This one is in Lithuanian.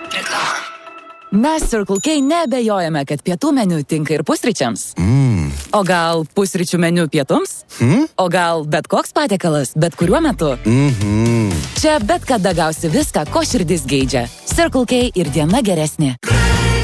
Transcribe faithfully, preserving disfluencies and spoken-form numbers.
Mes Circle K neabejojame, kad pietų meniu tinka ir pusryčiams. Mm. O gal pusryčių meniu pietums? Hmm? O gal bet koks patiekalas, bet kuriuo metu? Mhm. Čia bet kada gausi viską, ko širdis geidžia. Circle K ir diena geresnė.